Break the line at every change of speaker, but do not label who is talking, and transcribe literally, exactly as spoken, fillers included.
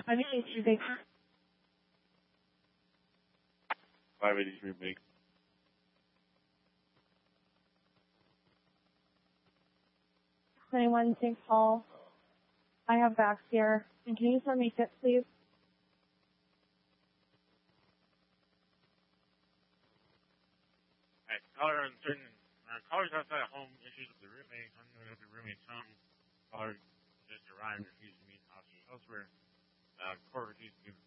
five eighty-three Baker.
five eighty-three Baker.
twenty-one Saint Paul. I have backs here. And can you send me tips, please?
Alright, caller on certain uh, callers outside of home issues with the roommate. I'm going to have the roommate's home. Caller just arrived and refused to meet officers elsewhere. Uh, court refused to give